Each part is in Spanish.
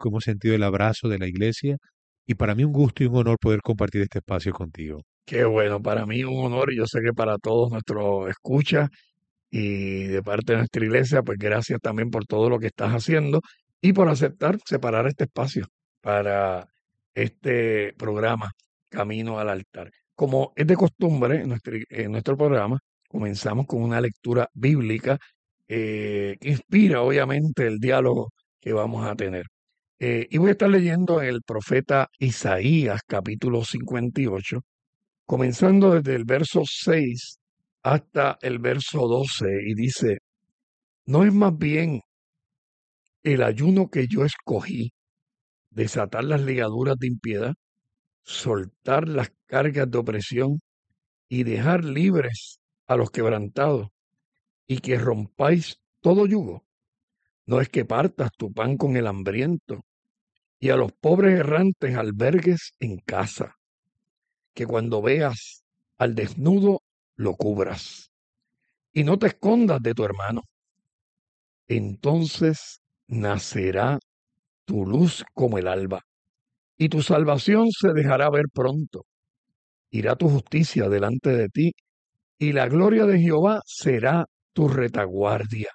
magnífico, hemos sentido el abrazo de la iglesia y para mí un gusto y un honor poder compartir este espacio contigo. Qué bueno, para mí un honor y yo sé que para todos nuestros escuchas y de parte de nuestra iglesia, pues gracias también por todo lo que estás haciendo y por aceptar separar este espacio para este programa Camino al Altar. Como es de costumbre en nuestro programa, comenzamos con una lectura bíblica que inspira obviamente el diálogo que vamos a tener. Y voy a estar leyendo el profeta Isaías capítulo 58, comenzando desde el verso 6 hasta el verso 12, y dice: ¿No es más bien el ayuno que yo escogí, desatar las ligaduras de impiedad, soltar las cargas de opresión y dejar libres a los quebrantados, y que rompáis todo yugo? ¿No es que partas tu pan con el hambriento y a los pobres errantes albergues en casa, que cuando veas al desnudo lo cubras y no te escondas de tu hermano? Entonces nacerá tu luz como el alba, y tu salvación se dejará ver pronto. Irá tu justicia delante de ti, y la gloria de Jehová será tu retaguardia.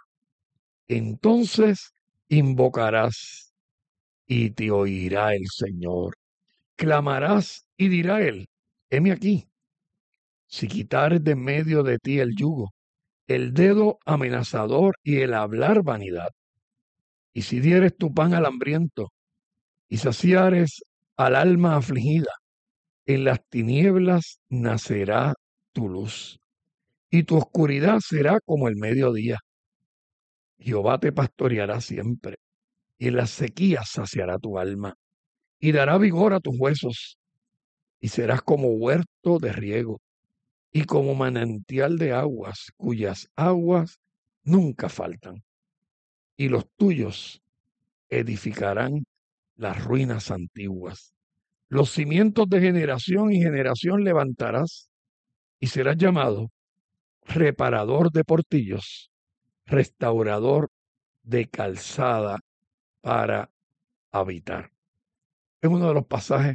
Entonces invocarás y te oirá el Señor. Clamarás y dirá él: heme aquí. Si quitares de medio de ti el yugo, el dedo amenazador y el hablar vanidad, y si dieres tu pan al hambriento, y saciares al alma afligida, en las tinieblas nacerá tu luz, y tu oscuridad será como el mediodía. Jehová te pastoreará siempre, y en las sequías saciará tu alma, y dará vigor a tus huesos, y serás como huerto de riego, y como manantial de aguas, cuyas aguas nunca faltan, y los tuyos edificarán las ruinas antiguas. Los cimientos de generación y generación levantarás, y serás llamado reparador de portillos, restaurador de calzada para habitar. Es uno de los pasajes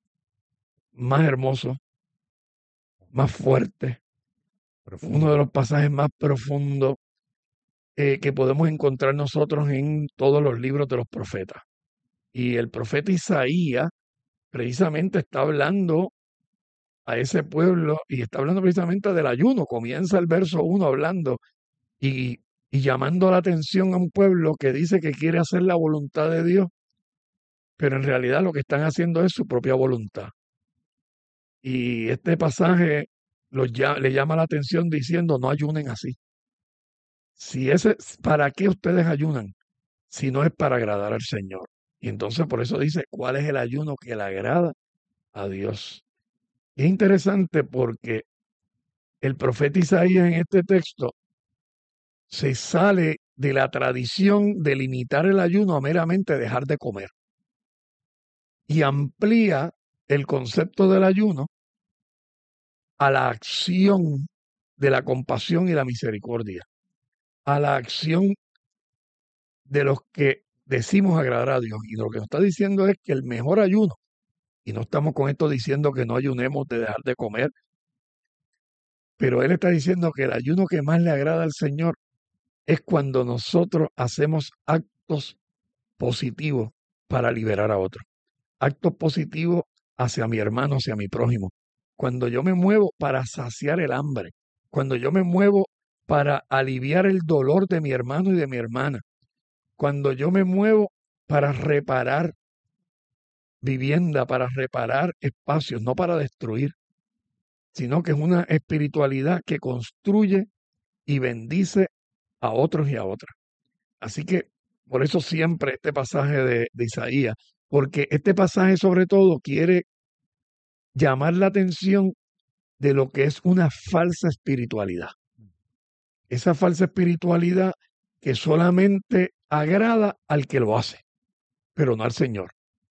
más hermosos, más fuertes, uno de Profundo. los pasajes más profundos que podemos encontrar nosotros en todos los libros de los profetas. Y el profeta Isaías precisamente está hablando a ese pueblo y está hablando precisamente del ayuno. Comienza el verso 1 hablando y, y llamando la atención a un pueblo que dice que quiere hacer la voluntad de Dios, pero en realidad lo que están haciendo es su propia voluntad. Y este pasaje le llama la atención diciendo: no ayunen así. Si ese, ¿para qué ustedes ayunan? Si no es para agradar al Señor. Y entonces por eso dice: ¿cuál es el ayuno que le agrada a Dios? Y es interesante porque el profeta Isaías en este texto se sale de la tradición de limitar el ayuno a meramente dejar de comer y amplía el concepto del ayuno a la acción de la compasión y la misericordia, a la acción de los que decimos agradar a Dios. Y lo que nos está diciendo es que el mejor ayuno, y no estamos con esto diciendo que no ayunemos de dejar de comer, pero Él está diciendo que el ayuno que más le agrada al Señor es cuando nosotros hacemos actos positivos para liberar a otros, actos positivos hacia mi hermano, hacia mi prójimo. Cuando yo me muevo para saciar el hambre, cuando yo me muevo para aliviar el dolor de mi hermano y de mi hermana, cuando yo me muevo para reparar vivienda, para reparar espacios, no para destruir, sino que es una espiritualidad que construye y bendice a otros y a otras. Así que por eso siempre este pasaje de Isaías, porque este pasaje sobre todo quiere llamar la atención de lo que es una falsa espiritualidad. Esa falsa espiritualidad que solamente agrada al que lo hace, pero no al Señor,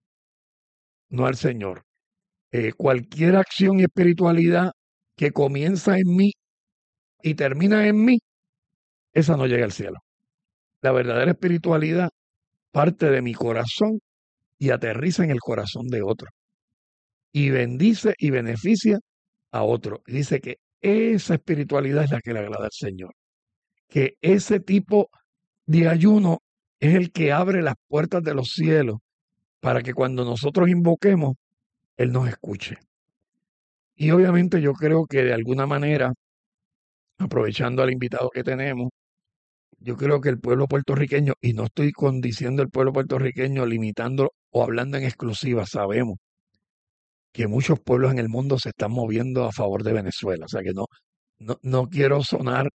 no al Señor. Cualquier acción y espiritualidad que comienza en mí y termina en mí, esa no llega al cielo. La verdadera espiritualidad parte de mi corazón y aterriza en el corazón de otro y bendice y beneficia a otro. Y dice que esa espiritualidad es la que le agrada al Señor, que ese tipo de ayuno es el que abre las puertas de los cielos para que cuando nosotros invoquemos, Él nos escuche. Y obviamente yo creo que de alguna manera, aprovechando al invitado que tenemos, yo creo que el pueblo puertorriqueño, y no estoy condiciendo el pueblo puertorriqueño limitando o hablando en exclusiva, sabemos que muchos pueblos en el mundo se están moviendo a favor de Venezuela. O sea que no quiero sonar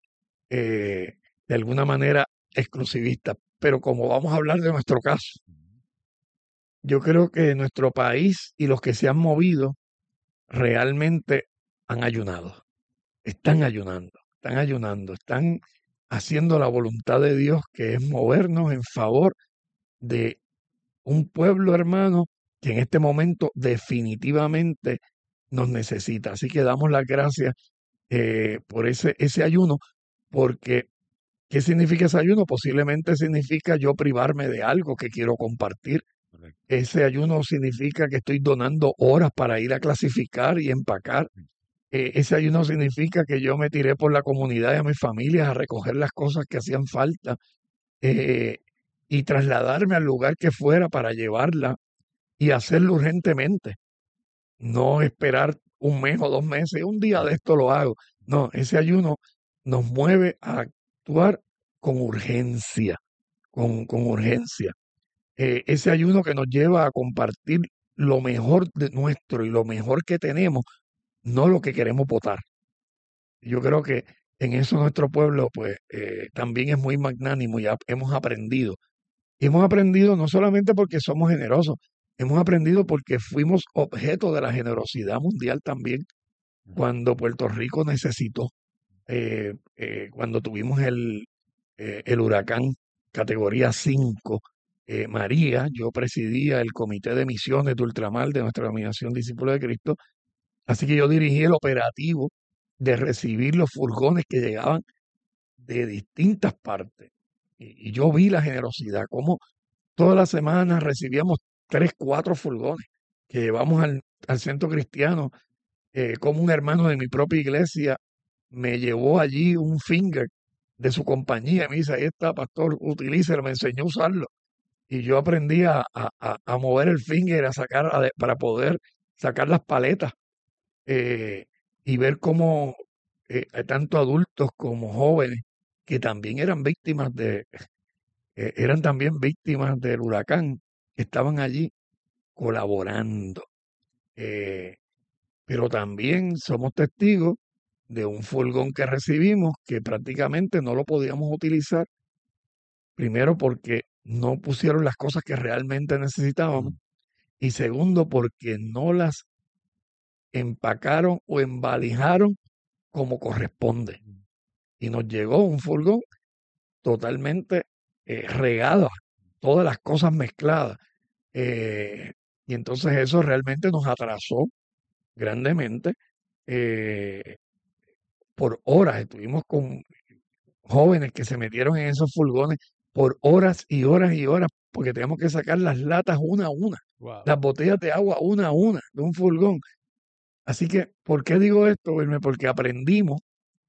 de alguna manera exclusivista, pero como vamos a hablar de nuestro caso, yo creo que nuestro país y los que se han movido realmente han ayunado, están ayunando, están haciendo la voluntad de Dios, que es movernos en favor de un pueblo hermano que en este momento definitivamente nos necesita. Así que damos las gracias por ese ayuno, porque ¿qué significa ese ayuno? Posiblemente significa yo privarme de algo que quiero compartir. Correcto. Ese ayuno significa que estoy donando horas para ir a clasificar y empacar. Ese ayuno significa que yo me tiré por la comunidad y a mis familias a recoger las cosas que hacían falta eh, y trasladarme al lugar que fuera para llevarla y hacerlo urgentemente. No esperar un mes o 2 meses, un día de esto lo hago. No, ese ayuno nos mueve a actuar con urgencia, con urgencia. Ese ayuno que nos lleva a compartir lo mejor de nuestro y lo mejor que tenemos, no lo que queremos votar. Yo creo que en eso nuestro pueblo pues también es muy magnánimo y hemos aprendido. Y hemos aprendido no solamente porque somos generosos, hemos aprendido porque fuimos objeto de la generosidad mundial también cuando Puerto Rico necesitó, cuando tuvimos el huracán categoría 5, María, yo presidía el comité de misiones de ultramar de nuestra denominación Discípulos de Cristo, así que yo dirigí el operativo de recibir los furgones que llegaban de distintas partes. Y yo vi la generosidad, como todas las semanas recibíamos 3, 4 furgones que llevamos al centro cristiano, como un hermano de mi propia iglesia me llevó allí un finger de su compañía y me dice, ahí está, pastor, utilícelo, me enseñó a usarlo. Y yo aprendí a mover el finger, para poder sacar las paletas eh, y ver cómo tanto adultos como jóvenes que también eran también víctimas del huracán, estaban allí colaborando. Eh, pero también somos testigos de un furgón que recibimos que prácticamente no lo podíamos utilizar, primero porque no pusieron las cosas que realmente necesitábamos y segundo porque no las empacaron o embalijaron como corresponde. Y nos llegó un furgón totalmente regado, todas las cosas mezcladas. eh, y entonces eso realmente nos atrasó grandemente. eh, por horas estuvimos con jóvenes que se metieron en esos furgones por horas y horas y horas, porque teníamos que sacar las latas una a una, Wow. las botellas de agua una a una de un furgón. Así que, ¿por qué digo esto, Wilmer? Porque aprendimos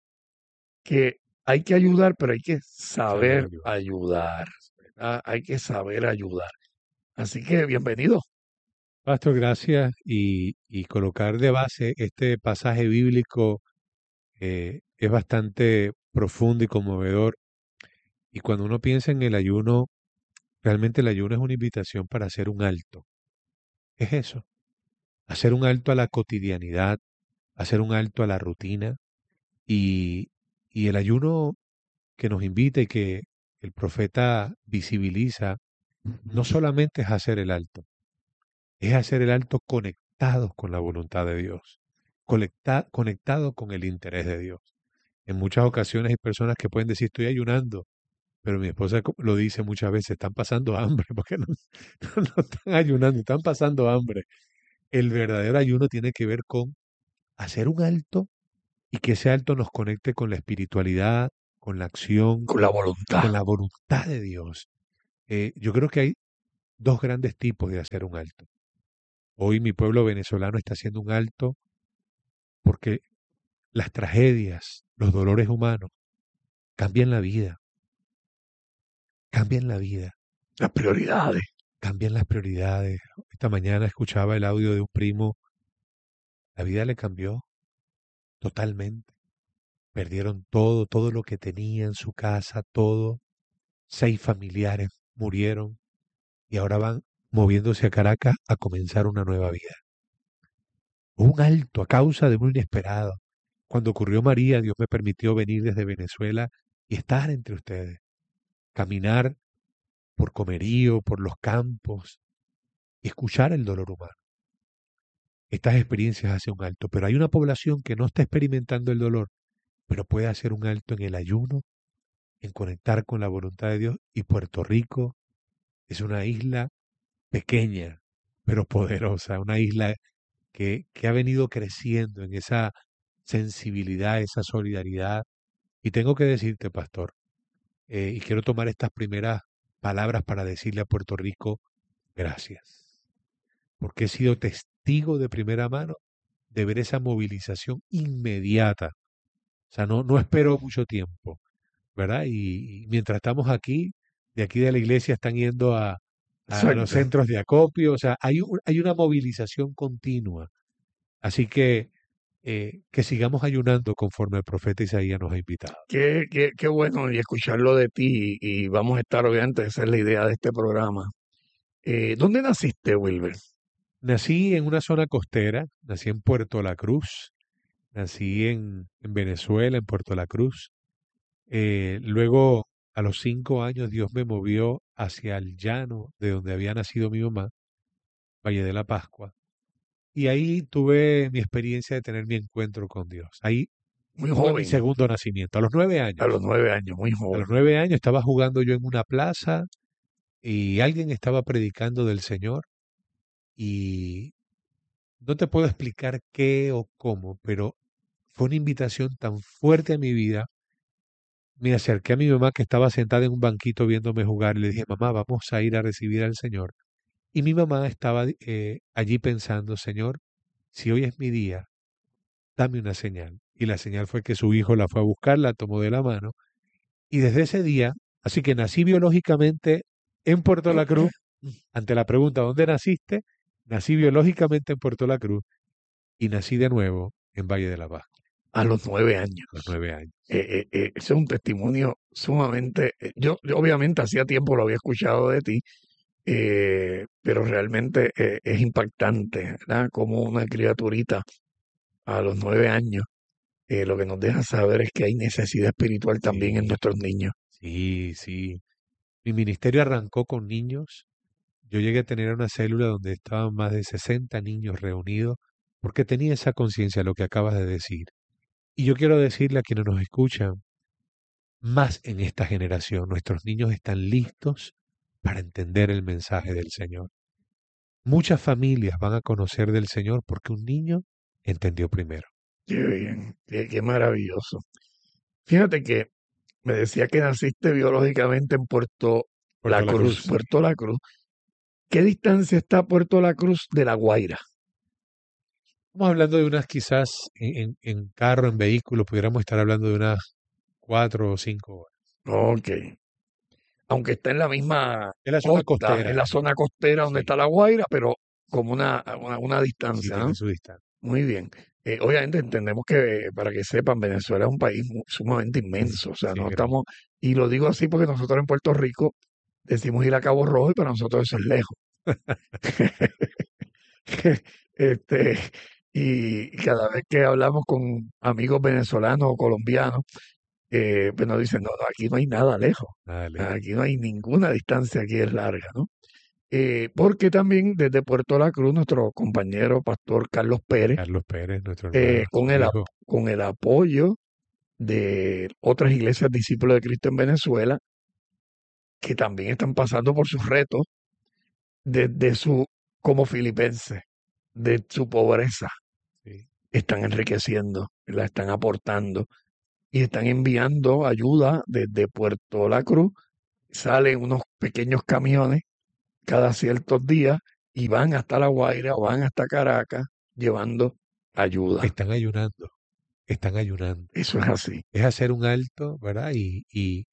que hay que ayudar, pero hay que saber ayudar, ¿verdad? Hay que saber ayudar. Así que, bienvenido. Pastor, gracias. Y colocar de base este pasaje bíblico es bastante profundo y conmovedor. Y cuando uno piensa en el ayuno, realmente el ayuno es una invitación para hacer un alto. Es eso, hacer un alto a la cotidianidad, hacer un alto a la rutina. Y, y el ayuno que nos invita y que el profeta visibiliza, no solamente es hacer el alto, es hacer el alto conectados con la voluntad de Dios, conectado con el interés de Dios. En muchas ocasiones hay personas que pueden decir, estoy ayunando, pero mi esposa lo dice muchas veces, están pasando hambre, porque no están ayunando, están pasando hambre. El verdadero ayuno tiene que ver con hacer un alto y que ese alto nos conecte con la espiritualidad, con la acción, Con la con voluntad. la voluntad de Dios. Yo creo que hay dos grandes tipos de hacer un alto. Hoy mi pueblo venezolano está haciendo un alto porque las tragedias, los dolores humanos cambian la vida, cambian la vida, Las prioridades. cambian las prioridades. Esta mañana escuchaba el audio de un primo, la vida le cambió totalmente. Perdieron todo, todo lo que tenían, su casa, todo. 6 familiares murieron y ahora van moviéndose a Caracas a comenzar una nueva vida. Un alto a causa de un inesperado. Cuando ocurrió María, Dios me permitió venir desde Venezuela y estar entre ustedes, caminar por Comerío, por los campos y escuchar el dolor humano. Estas experiencias hacen un alto, pero hay una población que no está experimentando el dolor, pero puede hacer un alto en el ayuno, en conectar con la voluntad de Dios, y Puerto Rico es una isla pequeña, pero poderosa, una isla que ha venido creciendo en esa sensibilidad, esa solidaridad. Y tengo que decirte, pastor, y quiero tomar estas primeras palabras para decirle a Puerto Rico, gracias, porque he sido testigo de primera mano de ver esa movilización inmediata. O sea, no espero mucho tiempo, ¿verdad? Y mientras estamos aquí, de aquí de la iglesia están yendo a los Exacto. centros de acopio, o sea, hay una movilización continua. Así que sigamos ayunando conforme el profeta Isaías nos ha invitado. Qué bueno y escucharlo de ti y vamos a estar obviamente, esa es la idea de este programa. ¿Dónde naciste, Wilber? Nací en una zona costera, nací en Puerto La Cruz, nací en Venezuela, en Puerto La Cruz. Luego, a los 5 años, Dios me movió hacia el llano de donde había nacido mi mamá, Valle de la Pascua. Y ahí tuve mi experiencia de tener mi encuentro con Dios. Ahí Muy tuve mi joven, segundo nacimiento, a los 9 años. a los 9 años, muy A los joven. 9 años estaba jugando yo en una plaza y alguien estaba predicando del Señor y no te puedo explicar qué o cómo, pero fue una invitación tan fuerte a mi vida. Me acerqué a mi mamá que estaba sentada en un banquito viéndome jugar y le dije, mamá, vamos a ir a recibir al Señor. Y mi mamá estaba allí pensando, Señor, si hoy es mi día, dame una señal. Y la señal fue que su hijo la fue a buscar, la tomó de la mano. Y desde ese día, así que nací biológicamente en Puerto La Cruz. Ante la pregunta, ¿dónde naciste? Nací biológicamente en Puerto La Cruz y nací de nuevo en Valle de la Pascua, A los 9 años. a los 9 años. Ese es un testimonio sumamente, yo obviamente hacía tiempo lo había escuchado de ti, pero realmente es impactante, ¿verdad? Como una criaturita a los 9 años, lo que nos deja saber es que hay necesidad espiritual también en Sí, nuestros niños. sí, sí. Mi ministerio arrancó con niños. Yo llegué a tener una célula donde estaban más de 60 niños reunidos porque tenía esa conciencia, lo que acabas de decir. Y yo quiero decirle a quienes nos escuchan, más en esta generación, nuestros niños están listos para entender el mensaje del Señor. Muchas familias van a conocer del Señor porque un niño entendió primero. Qué bien, qué maravilloso. Fíjate que me decía que naciste biológicamente en Puerto La Puerto La Cruz. Cruz. Puerto La Cruz. ¿Qué distancia está Puerto La Cruz de La Guaira? Estamos hablando de unas quizás en carro, en vehículo, pudiéramos estar hablando de unas 4 o 5 horas. Ok. Aunque está en la misma Es la zona costa, en costera, la zona costera donde sí, está La Guaira, pero como una sí distancia, ¿no? tiene su distancia. Muy bien. Obviamente entendemos que, para que sepan, Venezuela es un país sumamente inmenso. O sea, Sí, no grande. estamos, y lo digo así porque nosotros en Puerto Rico decimos ir a Cabo Rojo y para nosotros eso es lejos. Este, y cada vez que hablamos con amigos venezolanos o colombianos, pues nos dicen, no, no, aquí no hay nada lejos. Dale. Aquí no hay ninguna distancia, aquí es larga, ¿no? Porque también desde Puerto La Cruz, nuestro compañero pastor Carlos Pérez, Carlos Pérez, nuestro hermano, con su hijo. con el apoyo de otras iglesias discípulos de Cristo en Venezuela, que también están pasando por sus retos, desde su, como filipenses, de su pobreza, Sí. están enriqueciendo, la están aportando y están enviando ayuda desde Puerto La Cruz. Salen unos pequeños camiones cada ciertos días y van hasta La Guaira o van hasta Caracas llevando ayuda. Están ayunando, están ayunando. Eso es así. Es hacer un alto, ¿verdad? Y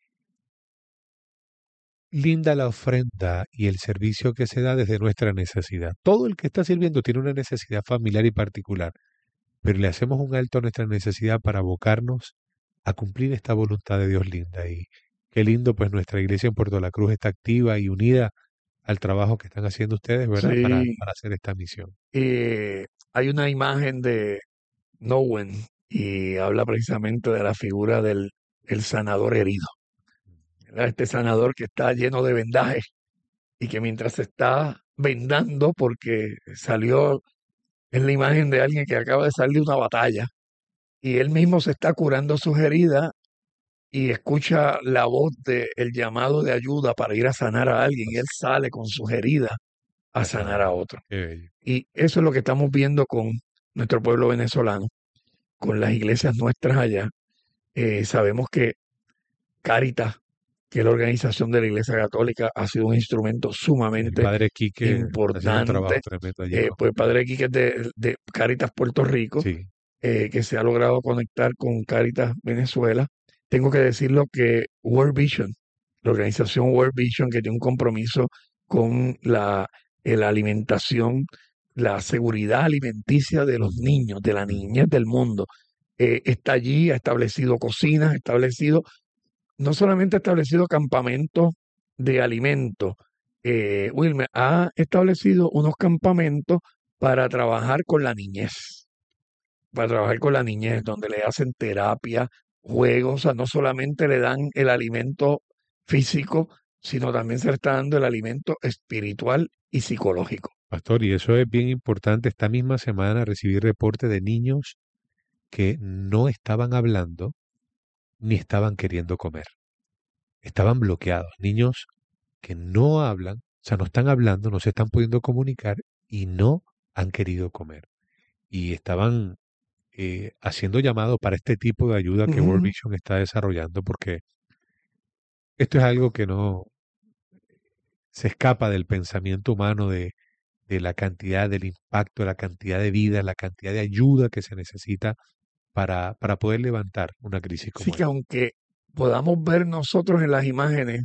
linda la ofrenda y el servicio que se da desde nuestra necesidad. Todo el que está sirviendo tiene una necesidad familiar y particular, pero le hacemos un alto a nuestra necesidad para abocarnos a cumplir esta voluntad de Dios linda. Y qué lindo, pues nuestra iglesia en Puerto La Cruz está activa y unida al trabajo que están haciendo ustedes, ¿verdad? Sí, Para hacer esta misión. hay una imagen de Nowen y habla precisamente de la figura del el sanador herido, ¿verdad? Este sanador que está lleno de vendajes y que mientras se está vendando porque salió, es la imagen de alguien que acaba de salir de una batalla y él mismo se está curando sus heridas y escucha la voz de el llamado de ayuda para ir a sanar a alguien y él sale con sus heridas a sanar a Ah, otro. qué bello. Y eso es lo que estamos viendo con nuestro pueblo venezolano, con las iglesias nuestras allá. Sabemos que Cáritas, que es la organización de la Iglesia Católica, ha sido un instrumento El sumamente padre Quique está haciendo un trabajo importante. tremendo allí con Pues Padre Quique es de Cáritas Puerto Rico, sí, que se ha logrado conectar con Cáritas Venezuela. Tengo que decirlo que World Vision, la organización World Vision, que tiene un compromiso con la alimentación, la seguridad alimenticia de los niños, de la niñez del mundo, está allí, ha establecido cocinas, ha establecido, no solamente ha establecido campamentos de alimentos, Wilmer, ha establecido unos campamentos para trabajar con la niñez, donde le hacen terapia, juegos, o sea, no solamente le dan el alimento físico, sino también se le está dando el alimento espiritual y psicológico. pastor, y eso es bien importante. Esta misma semana recibí reporte de niños que no estaban hablando ni estaban queriendo comer. Estaban bloqueados. Niños que no hablan, o sea, no están hablando, no se están pudiendo comunicar y no han querido comer. Y estaban haciendo llamado para este tipo de ayuda que World Ujú. Vision está desarrollando, porque esto es algo que no se escapa del pensamiento humano de la cantidad, del impacto, la cantidad de vida, la cantidad de ayuda que se necesita para poder levantar una crisis Así como que esta. aunque podamos ver nosotros en las imágenes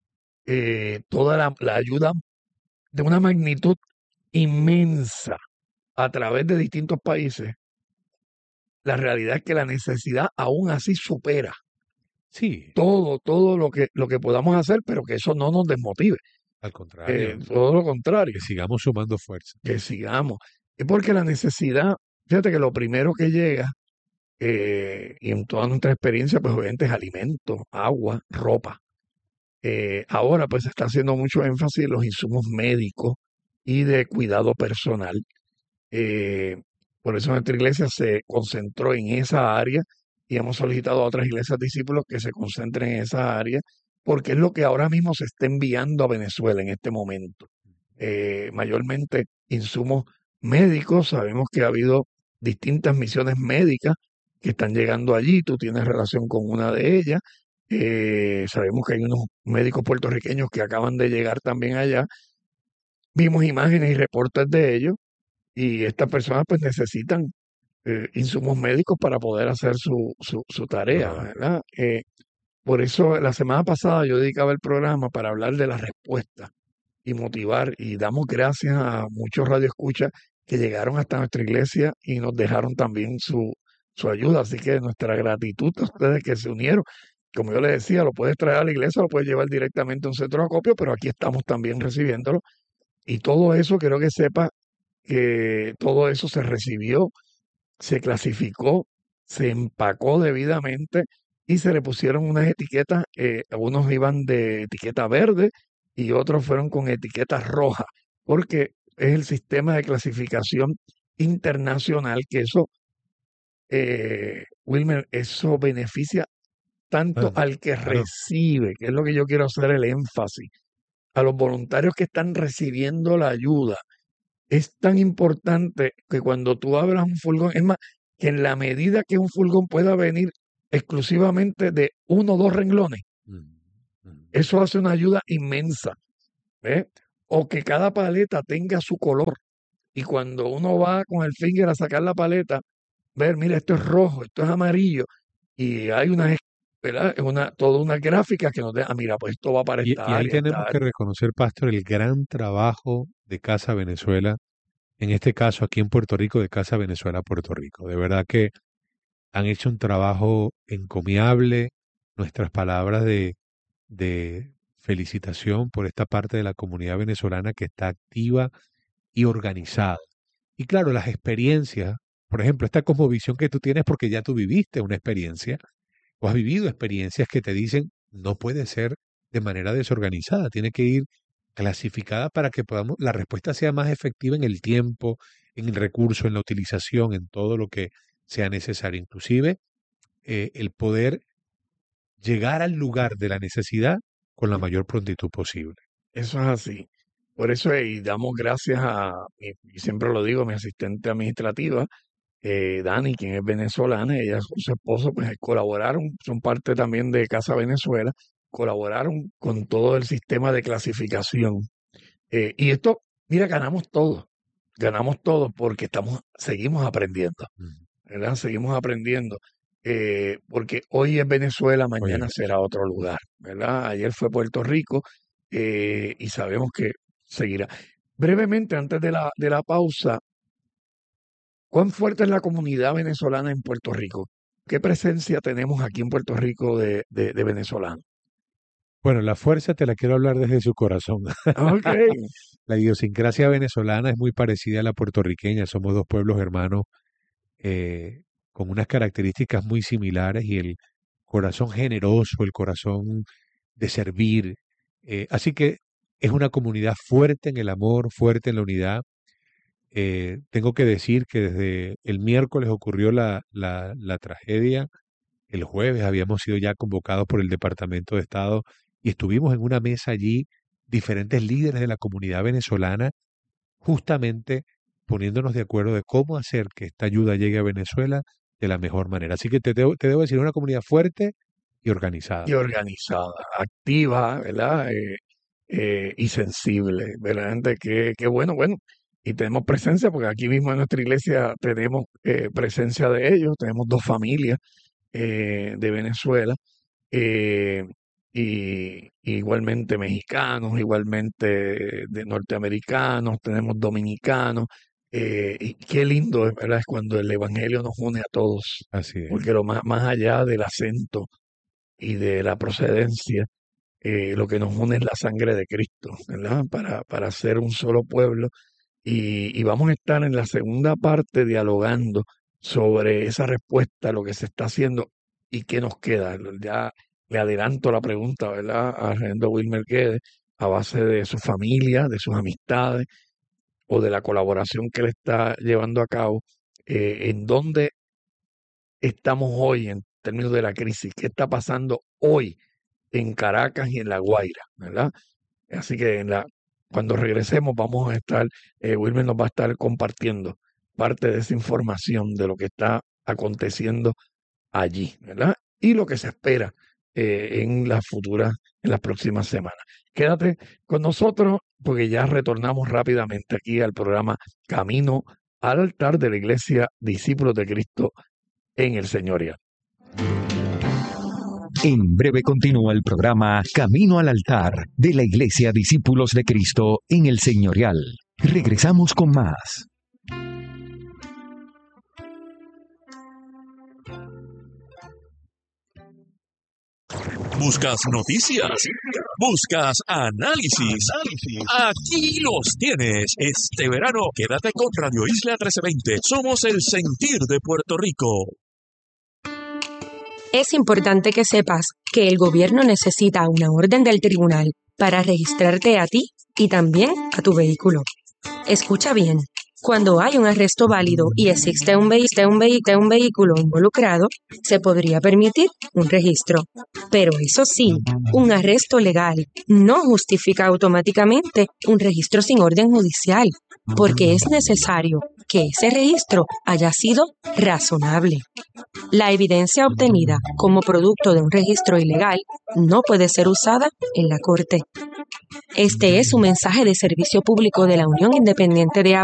toda la ayuda de una magnitud inmensa a través de distintos países, la realidad es que la necesidad aún así supera Sí, todo lo que podamos hacer, pero que eso no nos desmotive. al contrario, Todo lo contrario, que sigamos sumando fuerza. que sigamos. Es porque la necesidad, fíjate que lo primero que llega, y en toda nuestra experiencia, pues obviamente es alimento, agua, ropa. Ahora pues se está haciendo mucho énfasis en los insumos médicos y de cuidado personal. Eh, por eso nuestra iglesia se concentró en esa área y hemos solicitado a otras iglesias discípulos que se concentren en esa área, porque es lo que ahora mismo se está enviando a Venezuela en este momento. Mayormente insumos médicos, sabemos que ha habido distintas misiones médicas que están llegando allí, tú tienes relación con una de ellas, sabemos que hay unos médicos puertorriqueños que acaban de llegar también allá, vimos imágenes y reportes de ellos y estas personas pues necesitan insumos médicos para poder hacer su tarea, Ajá. ¿verdad? Por eso la semana pasada yo dedicaba el programa para hablar de la respuesta y motivar y damos gracias a muchos radioescuchas que llegaron hasta nuestra iglesia y nos dejaron también su ayuda. Así que nuestra gratitud a ustedes que se unieron. Como yo les decía, lo puedes traer a la iglesia, lo puedes llevar directamente a un centro de acopio, pero aquí estamos también recibiéndolo. Y todo eso quiero que sepa que todo eso se recibió, se clasificó, se empacó debidamente y se le pusieron unas etiquetas, algunos iban de etiqueta verde y otros fueron con etiquetas rojas, porque es el sistema de clasificación internacional que eso, Wilmer, eso beneficia tanto Ah, al que claro, recibe, que es lo que yo quiero hacer el énfasis, a los voluntarios que están recibiendo la ayuda. Es tan importante que cuando tú abras un furgón, es más, que en la medida que un furgón pueda venir exclusivamente de uno o dos renglones, mm, mm. eso hace una ayuda inmensa. ¿Ves? o que cada paleta tenga su color. Y cuando uno va con el finger a sacar la paleta, ver, mira, esto es rojo, esto es amarillo, y hay una, ¿verdad? Toda una gráfica que nos da, mira, pues esto va para Y esta ahí área, tenemos esta que área. reconocer, Pastor, el gran trabajo de Casa Venezuela, en este caso aquí en Puerto Rico, de Casa Venezuela Puerto Rico. De verdad que han hecho un trabajo encomiable. Nuestras palabras de felicitación por esta parte de la comunidad venezolana que está activa y organizada. Y claro, las experiencias, por ejemplo, esta cosmovisión que tú tienes porque ya tú viviste una experiencia o has vivido experiencias que te dicen no puede ser de manera desorganizada, tiene que ir clasificada para que podamos, la respuesta sea más efectiva en el tiempo, en el recurso, en la utilización, en todo lo que sea necesario. Inclusive el poder llegar al lugar de la necesidad con la mayor prontitud posible. Eso es así. Por eso, y damos gracias y siempre lo digo, a mi asistente administrativa, Dani, quien es venezolana, ella con su esposo, pues colaboraron, son parte también de Casa Venezuela, colaboraron con todo el sistema de clasificación. Y esto, mira, ganamos todos porque seguimos aprendiendo, Mm. ¿verdad? Seguimos aprendiendo. Porque hoy es Venezuela, Oye, mañana será otro lugar, ¿verdad? Ayer fue Puerto Rico, y sabemos que seguirá. Brevemente, antes de la pausa, ¿cuán fuerte es la comunidad venezolana en Puerto Rico? ¿Qué presencia tenemos aquí en Puerto Rico de venezolanos? bueno, la fuerza te la quiero hablar desde su corazón. Ok, La idiosincrasia venezolana es muy parecida a la puertorriqueña. Somos dos pueblos hermanos con unas características muy similares y el corazón generoso, el corazón de servir. Así que es una comunidad fuerte en el amor, fuerte en la unidad. Tengo que decir que desde el miércoles ocurrió la tragedia. El jueves habíamos sido ya convocados por el Departamento de Estado y estuvimos en una mesa allí, diferentes líderes de la comunidad venezolana, justamente poniéndonos de acuerdo de cómo hacer que esta ayuda llegue a Venezuela de la mejor manera. Así que te debo decir, una comunidad fuerte y organizada. y organizada, activa, ¿verdad? Y sensible, verdaderamente qué bueno, bueno. Y tenemos presencia, porque aquí mismo en nuestra iglesia tenemos presencia de ellos, tenemos dos familias de Venezuela, eh, y igualmente mexicanos, igualmente de norteamericanos, tenemos dominicanos, y qué lindo, ¿verdad? Es cuando el Evangelio nos une a todos, Así es. porque más allá del acento y de la procedencia, lo que nos une es la sangre de Cristo, ¿verdad? Para ser un solo pueblo. Y vamos a estar en la segunda parte dialogando sobre esa respuesta a lo que se está haciendo y qué nos queda. Ya le adelanto la pregunta, ¿verdad? A Rendo Wilmer Guedes, a base de su familia, de sus amistades o de la colaboración que él está llevando a cabo, en dónde estamos hoy en términos de la crisis, qué está pasando hoy en Caracas y en La Guaira, ¿verdad? Así que cuando regresemos vamos a estar, Wilmer nos va a estar compartiendo parte de esa información de lo que está aconteciendo allí, ¿verdad? Y lo que se espera en las próximas semanas. Quédate con nosotros porque ya retornamos rápidamente aquí al programa Camino al altar de la Iglesia Discípulos de Cristo en el Señorial. En breve continúa el programa Camino al altar de la Iglesia Discípulos de Cristo en el Señorial. Regresamos con más. ¿Buscas noticias? ¿Buscas análisis? Aquí los tienes. Este verano quédate con Radio Isla 1320. Somos el sentir de Puerto Rico. Es importante que sepas que el gobierno necesita una orden del tribunal para registrarte a ti y también a tu vehículo. Escucha bien. Cuando hay un arresto válido y existe un vehículo involucrado, se podría permitir un registro. Pero eso sí, un arresto legal no justifica automáticamente un registro sin orden judicial, porque es necesario que ese registro haya sido razonable. La evidencia obtenida como producto de un registro ilegal no puede ser usada en la corte. Este es un mensaje de servicio público de la Unión Independiente de